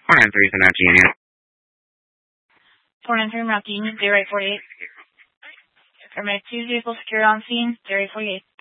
493 is an Union. 493 Mount Union, 048. Affirmative, 2 vehicles secured on scene, 048.